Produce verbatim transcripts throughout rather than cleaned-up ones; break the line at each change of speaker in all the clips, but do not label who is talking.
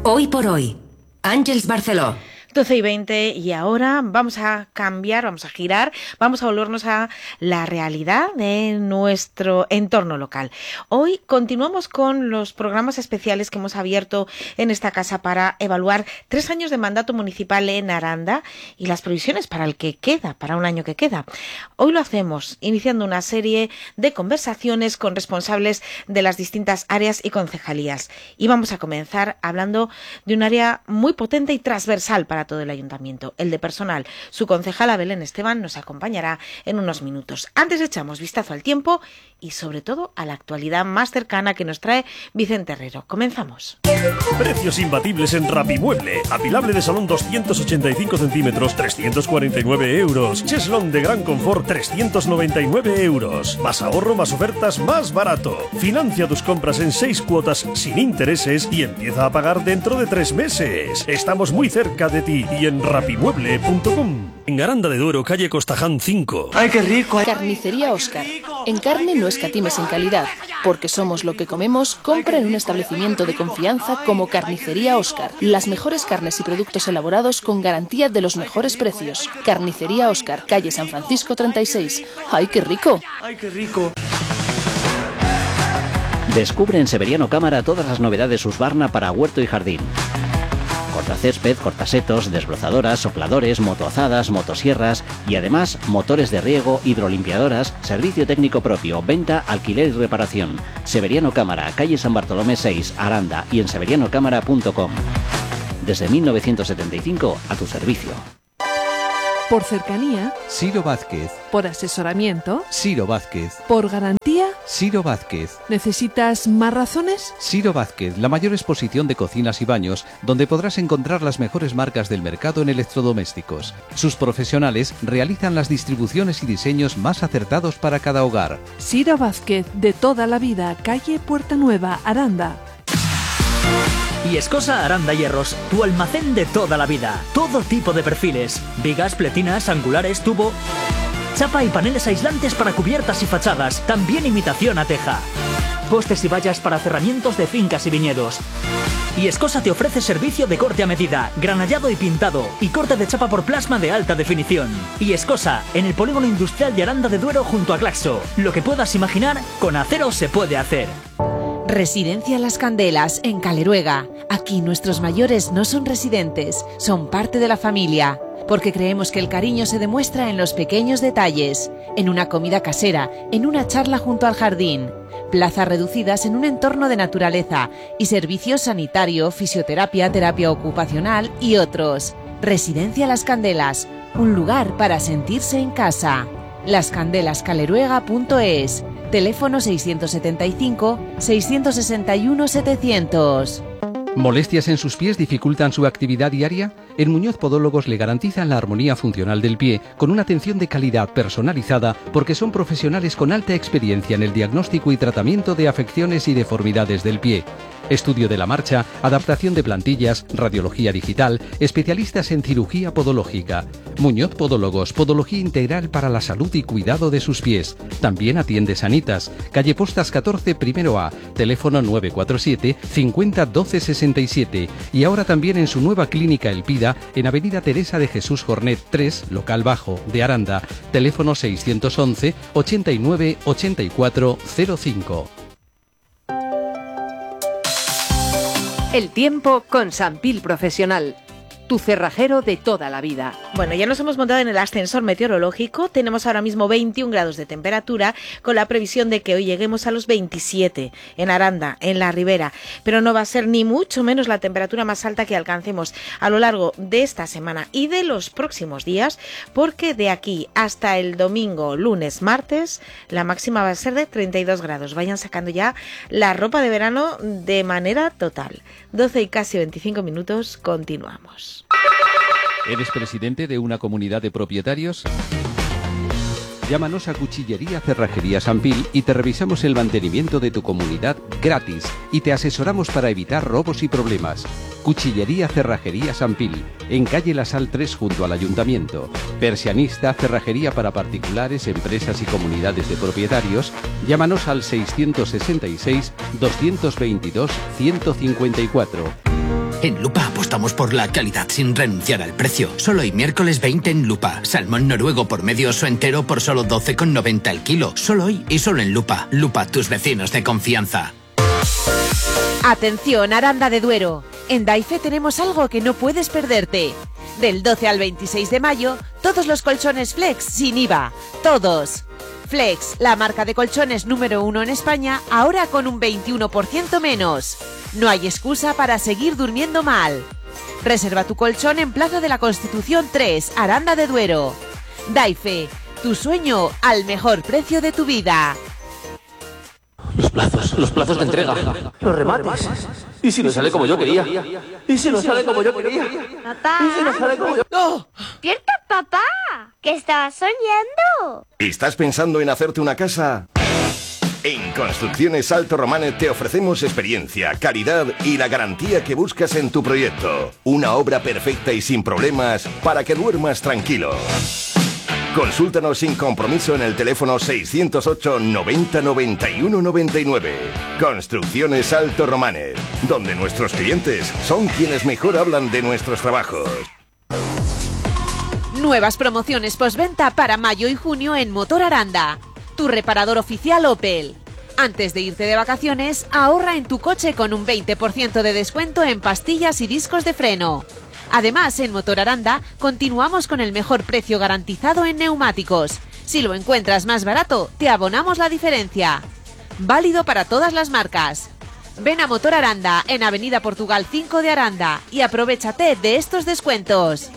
Hoy por hoy, Àngels Barceló.
doce y veinte y ahora vamos a cambiar, vamos a girar, vamos a volvernos a la realidad de nuestro entorno local. Hoy continuamos con los programas especiales que hemos abierto en esta casa para evaluar tres años de mandato municipal en Aranda y las previsiones para el que queda, para un año que queda. Hoy lo hacemos iniciando una serie de conversaciones con responsables de las distintas áreas y concejalías. Y vamos a comenzar hablando de un área muy potente y transversal para todo el ayuntamiento, el de personal. Su concejala Belén Esteban nos acompañará en unos minutos. Antes echamos vistazo al tiempo y sobre todo a la actualidad más cercana que nos trae Vicente Herrero. Comenzamos.
Precios imbatibles en Rapimueble. Apilable de salón doscientos ochenta y cinco centímetros, trescientos cuarenta y nueve euros. Cheslón de gran confort, trescientos noventa y nueve euros. Más ahorro, más ofertas, más barato. Financia tus compras en seis cuotas sin intereses y empieza a pagar dentro de tres meses. Estamos muy cerca de ti y en rapimueble punto com. En Aranda de Duero, calle Costaján cinco.
¡Ay, qué rico!
Carnicería Óscar. En carne no escatimes en calidad, porque somos lo que comemos. Compra en un establecimiento de confianza como Carnicería Óscar. Las mejores carnes y productos elaborados con garantía de los mejores precios. Carnicería Óscar, calle San Francisco treinta y seis. ¡Ay, qué rico!
¡Ay, qué rico!
Descubre en Severiano Cámara todas las novedades Husqvarna para huerto y jardín. Cortacésped, cortasetos, desbrozadoras, sopladores, motoazadas, motosierras y además motores de riego, hidrolimpiadoras, servicio técnico propio, venta, alquiler y reparación. Severiano Cámara, calle San Bartolomé seis, Aranda y en severiano cámara punto com. Desde mil novecientos setenta y cinco a tu servicio.
Por cercanía,
Ciro Vázquez.
Por asesoramiento,
Ciro Vázquez.
Por garantía,
Ciro Vázquez.
¿necesitas más razones?
Ciro Vázquez, la mayor exposición de cocinas y baños, donde podrás encontrar las mejores marcas del mercado en electrodomésticos. Sus profesionales realizan las distribuciones y diseños más acertados para cada hogar.
Ciro Vázquez, de toda la vida, calle Puerta Nueva, Aranda.
Viescosa Aranda Hierros, tu almacén de toda la vida. Todo tipo de perfiles, vigas, pletinas, angulares, tubo, chapa y paneles aislantes para cubiertas y fachadas, también imitación a teja. Postes y vallas para cerramientos de fincas y viñedos. Viescosa te ofrece servicio de corte a medida, granallado y pintado y corte de chapa por plasma de alta definición. Viescosa, en el polígono industrial de Aranda de Duero junto a Glaxo. Lo que puedas imaginar, con acero se puede hacer.
Residencia Las Candelas, en Caleruega. Aquí nuestros mayores no son residentes, son parte de la familia, porque creemos que el cariño se demuestra en los pequeños detalles, en una comida casera, en una charla junto al jardín, plazas reducidas en un entorno de naturaleza y servicios sanitario, fisioterapia, terapia ocupacional y otros. Residencia Las Candelas, un lugar para sentirse en casa. las candelas caleruega punto es. Teléfono seiscientos setenta y cinco, seiscientos sesenta y uno, setecientos.
¿Molestias en sus pies dificultan su actividad diaria? En Muñoz Podólogos le garantizan la armonía funcional del pie con una atención de calidad personalizada porque son profesionales con alta experiencia en el diagnóstico y tratamiento de afecciones y deformidades del pie. Estudio de la marcha, adaptación de plantillas, radiología digital, especialistas en cirugía podológica. Muñoz Podólogos, podología integral para la salud y cuidado de sus pies. También atiende Sanitas, calle Postas catorce, primero A, teléfono nueve cuatro siete, cincuenta, doce, sesenta y siete. Y ahora también en su nueva clínica Elpida, en avenida Teresa de Jesús Jornet tres, local bajo, de Aranda, teléfono seiscientos once, ochenta y nueve, ochenta y cuatro, cero cinco.
El tiempo con Sampil Profesional, tu cerrajero de toda la vida.
Bueno, ya nos hemos montado en el ascensor meteorológico, tenemos ahora mismo veintiún grados de temperatura, con la previsión de que hoy lleguemos a los veintisiete en Aranda, en la Ribera, pero no va a ser ni mucho menos la temperatura más alta que alcancemos a lo largo de esta semana y de los próximos días, porque de aquí hasta el domingo, lunes, martes, la máxima va a ser de treinta y dos grados. Vayan sacando ya la ropa de verano de manera total. doce y casi veinticinco minutos, continuamos.
¿Eres presidente de una comunidad de propietarios? Llámanos a Cuchillería Cerrajería Sampil y te revisamos el mantenimiento de tu comunidad gratis y te asesoramos para evitar robos y problemas. Cuchillería Cerrajería Sampil, en calle La Sal tres junto al Ayuntamiento. Persianista, cerrajería para particulares, empresas y comunidades de propietarios. Llámanos al seiscientos sesenta y seis, doscientos veintidós, ciento cincuenta y cuatro.
En Lupa apostamos por la calidad sin renunciar al precio. Solo hoy miércoles veinte en Lupa. Salmón noruego por medio oso entero por solo doce con noventa el kilo. Solo hoy y solo en Lupa. Lupa, tus vecinos de confianza.
Atención, Aranda de Duero. En Daife tenemos algo que no puedes perderte. Del doce al veintiséis de mayo, todos los colchones Flex sin I V A. Todos. Flex, la marca de colchones número uno en España, ahora con un veintiuno por ciento menos. No hay excusa para seguir durmiendo mal. Reserva tu colchón en Plaza de la Constitución tres, Aranda de Duero. Daife, tu sueño al mejor precio de tu vida.
Los plazos, los plazos de entrega, los remates. ¿Y si no sale como yo quería? ¿Y si no sale como yo quería?
Papá.
¿Y si no sale como yo? ¡No!
¡Despierta, papá! ¿Qué estabas soñando?
¿Estás pensando en hacerte una casa? En Construcciones Alto Romanet te ofrecemos experiencia, calidad y la garantía que buscas en tu proyecto. Una obra perfecta y sin problemas para que duermas tranquilo. Consúltanos sin compromiso en el teléfono seiscientos ocho noventa noventa y uno noventa y nueve. Construcciones Alto Romanet, donde nuestros clientes son quienes mejor hablan de nuestros trabajos.
Nuevas promociones postventa para mayo y junio en Motor Aranda, tu reparador oficial Opel. Antes de irte de vacaciones, ahorra en tu coche con un veinte por ciento de descuento en pastillas y discos de freno. Además, en Motor Aranda continuamos con el mejor precio garantizado en neumáticos. Si lo encuentras más barato, te abonamos la diferencia. Válido para todas las marcas. Ven a Motor Aranda en Avenida Portugal cinco de Aranda y aprovéchate de estos descuentos.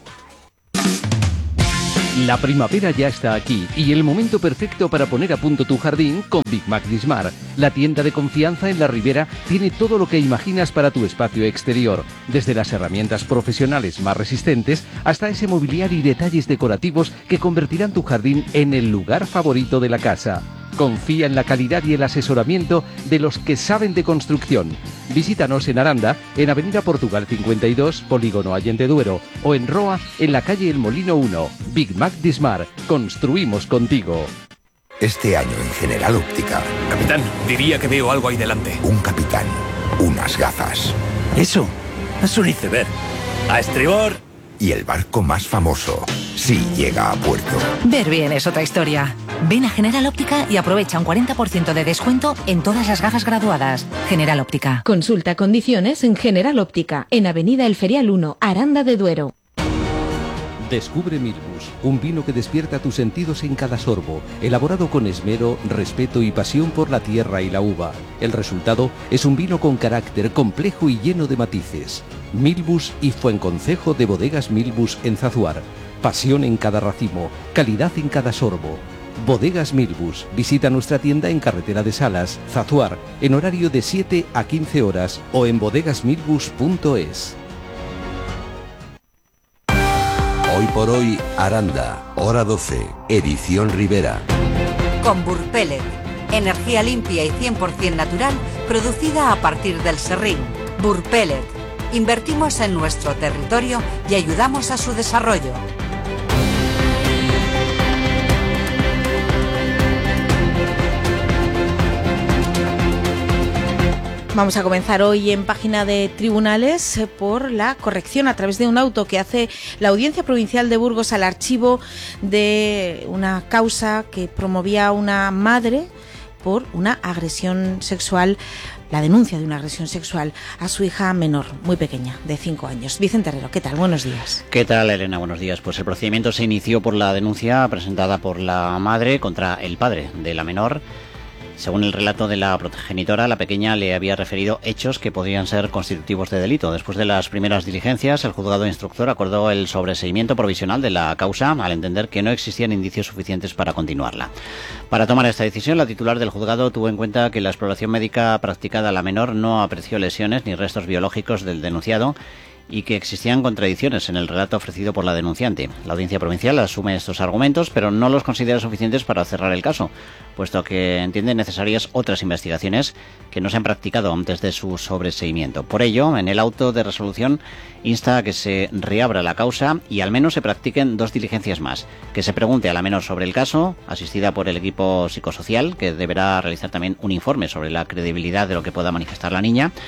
La primavera ya está aquí y el momento perfecto para poner a punto tu jardín con Big Mac Dismar. La tienda de confianza en la Ribera tiene todo lo que imaginas para tu espacio exterior, desde las herramientas profesionales más resistentes hasta ese mobiliario y detalles decorativos que convertirán tu jardín en el lugar favorito de la casa. Confía en la calidad y el asesoramiento de los que saben de construcción. Visítanos en Aranda, en Avenida Portugal cincuenta y dos, Polígono Allende Duero, o en Roa, en la calle El Molino uno. Big Mac Dismar. Construimos contigo.
Este año en General Óptica.
Capitán, diría que veo algo ahí delante.
Un capitán, unas gafas.
Eso es un iceberg. A estribor.
Y el barco más famoso, si llega a puerto.
Ver bien es otra historia. Ven a General Óptica y aprovecha un cuarenta por ciento de descuento en todas las gafas graduadas. General Óptica.
Consulta condiciones en General Óptica, en Avenida El Ferial uno, Aranda de Duero.
Descubre Milbus, un vino que despierta tus sentidos en cada sorbo, elaborado con esmero, respeto y pasión por la tierra y la uva. El resultado es un vino con carácter complejo y lleno de matices. Milbus y Fuenconcejo de Bodegas Milbus en Zazuar. Pasión en cada racimo, calidad en cada sorbo. Bodegas Milbus. Visita nuestra tienda en Carretera de Salas, Zazuar, en horario de siete a quince horas o en bodegas milbus punto es.
Hoy por hoy, Aranda, hora doce, edición Ribera.
Con Burpellet, energía limpia y cien por ciento natural, producida a partir del serrín. Burpellet, invertimos en nuestro territorio y ayudamos a su desarrollo.
Vamos a comenzar hoy en página de tribunales por la corrección a través de un auto que hace la Audiencia Provincial de Burgos al archivo de una causa que promovía una madre por una agresión sexual, la denuncia de una agresión sexual a su hija menor, muy pequeña, de cinco años. Vicente Herrero, ¿qué tal? Buenos días.
¿Qué tal, Elena? Buenos días. Pues el procedimiento se inició por la denuncia presentada por la madre contra el padre de la menor. Según el relato de la progenitora, la pequeña le había referido hechos que podrían ser constitutivos de delito. Después de las primeras diligencias, el juzgado instructor acordó el sobreseimiento provisional de la causa, al entender que no existían indicios suficientes para continuarla. Para tomar esta decisión, la titular del juzgado tuvo en cuenta que la exploración médica practicada a la menor no apreció lesiones ni restos biológicos del denunciado y que existían contradicciones en el relato ofrecido por la denunciante. La Audiencia Provincial asume estos argumentos, pero no los considera suficientes para cerrar el caso, puesto que entiende necesarias otras investigaciones que no se han practicado antes de su sobreseimiento. Por ello, en el auto de resolución insta a que se reabra la causa y al menos se practiquen dos diligencias más. Que se pregunte a la menor sobre el caso, asistida por el equipo psicosocial, que deberá realizar también un informe sobre la credibilidad de lo que pueda manifestar la niña,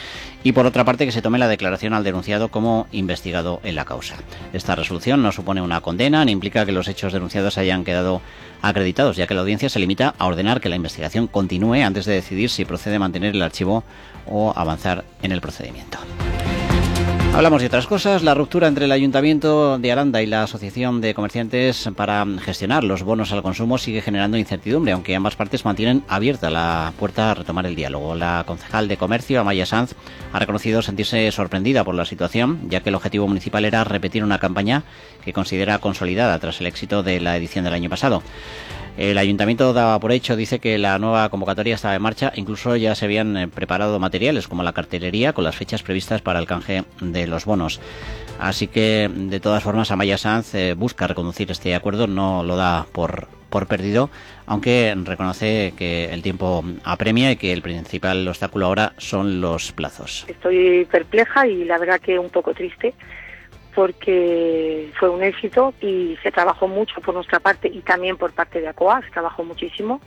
y por otra parte que se tome la declaración al denunciado como investigado en la causa. Esta resolución no supone una condena ni implica que los hechos denunciados hayan quedado acreditados, ya que la audiencia se limita a ordenar que la investigación continúe antes de decidir si procede mantener el archivo o avanzar en el procedimiento. Hablamos de otras cosas. La ruptura entre el Ayuntamiento de Aranda y la Asociación de Comerciantes para gestionar los bonos al consumo sigue generando incertidumbre, aunque ambas partes mantienen abierta la puerta a retomar el diálogo. La concejal de Comercio, Amaya Sanz, ha reconocido sentirse sorprendida por la situación, ya que el objetivo municipal era repetir una campaña que considera consolidada tras el éxito de la edición del año pasado. El ayuntamiento daba por hecho, dice, que la nueva convocatoria estaba en marcha, incluso ya se habían eh, preparado materiales como la cartelería con las fechas previstas para el canje de los bonos. Así que, de todas formas, Amaya Sanz eh, busca reconducir este acuerdo, no lo da por, por perdido, aunque reconoce que el tiempo apremia y que el principal obstáculo ahora son los plazos.
Estoy perpleja y la verdad que un poco triste, porque fue un éxito y se trabajó mucho por nuestra parte y también por parte de ACOA, se trabajó muchísimo.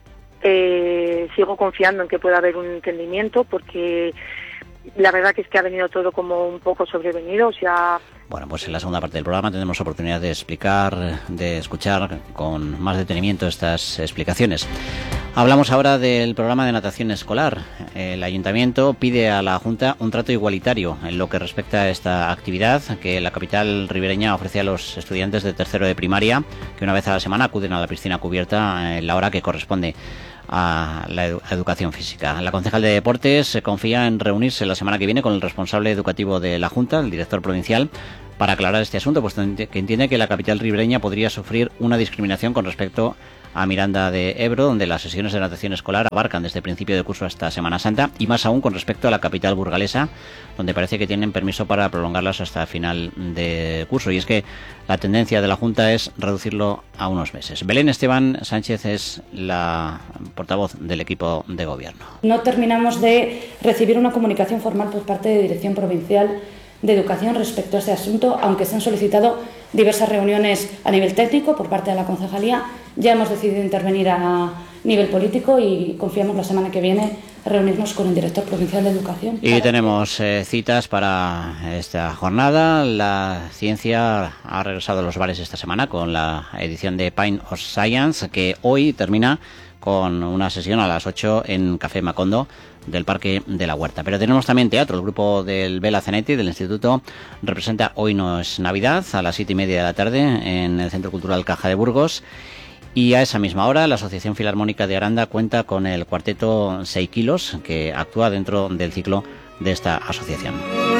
Eh, sigo confiando en que pueda haber un entendimiento, porque la verdad que es que ha venido todo como un poco sobrevenido, o sea...
Bueno, pues en la segunda parte del programa tendremos oportunidad de explicar, de escuchar con más detenimiento estas explicaciones. Hablamos ahora del programa de natación escolar. El Ayuntamiento pide a la Junta un trato igualitario en lo que respecta a esta actividad que la capital ribereña ofrece a los estudiantes de tercero de primaria, que una vez a la semana acuden a la piscina cubierta en la hora que corresponde a la edu- educación física. La concejal de Deportes se confía en reunirse la semana que viene con el responsable educativo de la Junta, el director provincial, para aclarar este asunto, pues que entiende que la capital ribereña podría sufrir una discriminación con respecto a Miranda de Ebro, donde las sesiones de natación escolar abarcan desde principio de curso hasta Semana Santa, y más aún con respecto a la capital burgalesa, donde parece que tienen permiso para prolongarlas hasta final de curso. Y es que la tendencia de la Junta es reducirlo a unos meses. Belén Esteban Sánchez es la portavoz del equipo de gobierno.
No terminamos de recibir una comunicación formal por parte de Dirección Provincial de Educación respecto a este asunto, aunque se han solicitado diversas reuniones a nivel técnico por parte de la concejalía. Ya hemos decidido intervenir a nivel político y confiamos la semana que viene reunirnos con el director provincial de Educación.
Y tenemos eh, citas para esta jornada. La ciencia ha regresado a los bares esta semana con la edición de Pint of Science, que hoy termina con una sesión a las ocho en Café Macondo del Parque de la Huerta. Pero tenemos también teatro. El grupo del Bela Zanetti del Instituto representa Hoy no es Navidad a las siete y media de la tarde en el Centro Cultural Caja de Burgos. Y a esa misma hora la Asociación Filarmónica de Aranda cuenta con el cuarteto seis kilos, que actúa dentro del ciclo de esta asociación.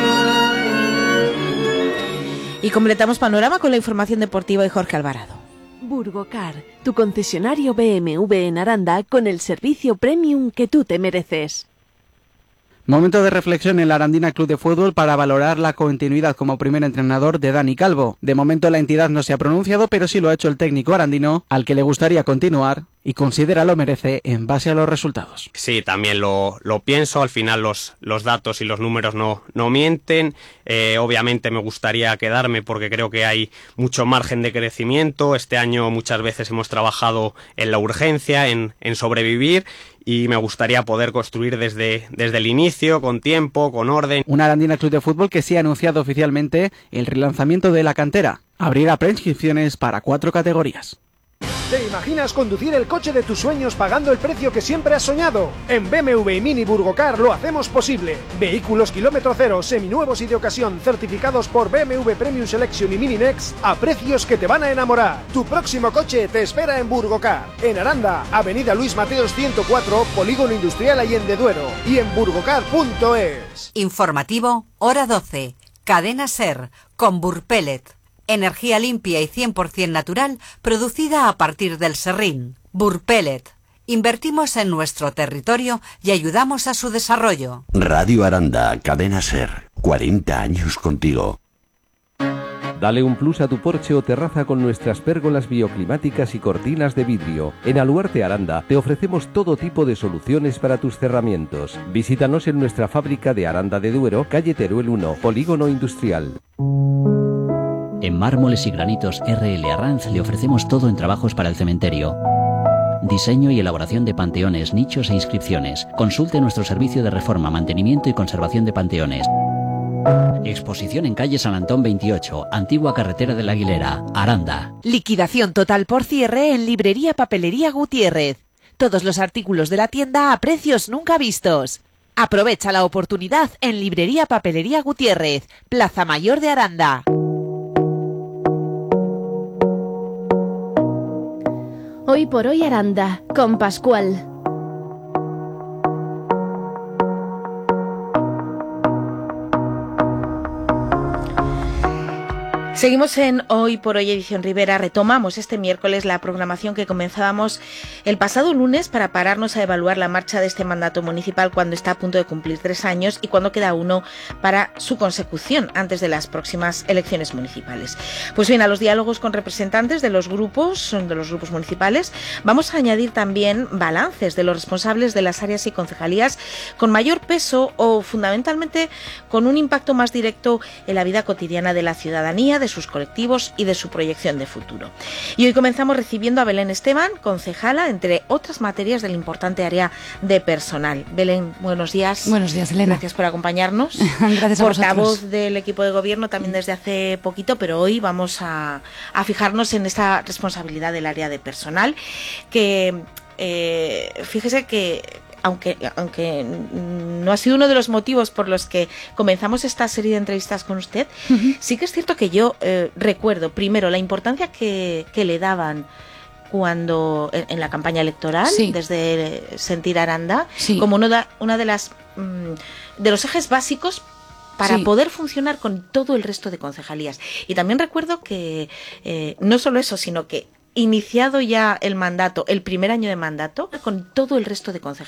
Y completamos panorama con la información deportiva de Jorge Alvarado.
Burgocar, tu concesionario B M W en Aranda con el servicio premium que tú te mereces.
Momento de reflexión en la Arandina Club de Fútbol para valorar la continuidad como primer entrenador de Dani Calvo. De momento la entidad no se ha pronunciado, pero sí lo ha hecho el técnico arandino, al que le gustaría continuar y considera lo merece en base a los resultados.
Sí, también lo, lo pienso. Al final los, los datos y los números no, no mienten. Eh, obviamente me gustaría quedarme porque creo que hay mucho margen de crecimiento. Este año muchas veces hemos trabajado en la urgencia, en, en sobrevivir, y me gustaría poder construir desde, desde el inicio, con tiempo, con orden.
Una Arandina Club de Fútbol que sí ha anunciado oficialmente el relanzamiento de la cantera. Abrirá preinscripciones para cuatro categorías.
¿Te imaginas conducir el coche de tus sueños pagando el precio que siempre has soñado? En B M W y Mini Burgocar lo hacemos posible. Vehículos kilómetro cero, seminuevos y de ocasión, certificados por B M W Premium Selection y Mini Next a precios que te van a enamorar. Tu próximo coche te espera en Burgocar. En Aranda, Avenida Luis Mateos ciento cuatro, Polígono Industrial Allende Duero. Y en burgocar punto es.
Informativo, hora doce. Cadena SER, con Burpellet. Energía limpia y cien por ciento natural, producida a partir del serrín. Burpellet. Invertimos en nuestro territorio y ayudamos a su desarrollo.
Radio Aranda, Cadena SER. cuarenta años contigo.
Dale un plus a tu porche o terraza con nuestras pérgolas bioclimáticas y cortinas de vidrio. En Aluarte Aranda te ofrecemos todo tipo de soluciones para tus cerramientos. Visítanos en nuestra fábrica de Aranda de Duero, calle Teruel uno, Polígono Industrial.
En Mármoles y Granitos R L Arranz le ofrecemos todo en trabajos para el cementerio. Diseño y elaboración de panteones, nichos e inscripciones. Consulte nuestro servicio de reforma, mantenimiento y conservación de panteones. Exposición en calle San Antón veintiocho, antigua carretera de la Aguilera, Aranda.
Liquidación total por cierre en Librería Papelería Gutiérrez. Todos los artículos de la tienda a precios nunca vistos. Aprovecha la oportunidad en Librería Papelería Gutiérrez, Plaza Mayor de Aranda.
Hoy por hoy Aranda, con Pascual.
Seguimos en Hoy por Hoy Edición Rivera. Retomamos este miércoles la programación que comenzábamos el pasado lunes para pararnos a evaluar la marcha de este mandato municipal cuando está a punto de cumplir tres años y cuando queda uno para su consecución antes de las próximas elecciones municipales. Pues bien, a los diálogos con representantes de los grupos, de los grupos municipales, vamos a añadir también balances de los responsables de las áreas y concejalías con mayor peso o fundamentalmente con un impacto más directo en la vida cotidiana de la ciudadanía, de sus colectivos y de su proyección de futuro. Y hoy comenzamos recibiendo a Belén Esteban, concejala, entre otras materias del importante área de personal. Belén, buenos días.
Buenos días, Elena.
Gracias por acompañarnos.
Gracias a vosotros.
Portavoz del equipo de gobierno también desde hace poquito, pero hoy vamos a, a fijarnos en esta responsabilidad del área de personal, que eh, fíjese que Aunque, aunque no ha sido uno de los motivos por los que comenzamos esta serie de entrevistas con usted, uh-huh. sí que es cierto que yo eh, recuerdo, primero, la importancia que, que le daban cuando en, en la campaña electoral, sí. desde Sentir Aranda, sí. como una, una de las mm, de los ejes básicos para sí. poder funcionar con todo el resto de concejalías. Y también recuerdo que eh, no solo eso, sino que iniciado ya el mandato, el primer año de mandato, con todo el resto de concejalías.